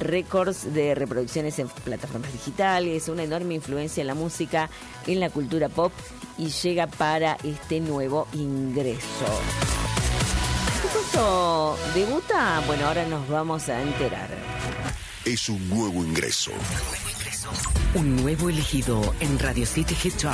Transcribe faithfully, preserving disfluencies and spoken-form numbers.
récords de reproducciones en plataformas digitales, una enorme influencia en la música, en la cultura pop, y llega para este nuevo ingreso. ¿Qué cosa debuta? Bueno, ahora nos vamos a enterar. Es un nuevo ingreso. Un nuevo elegido en Radio City Hit Chart.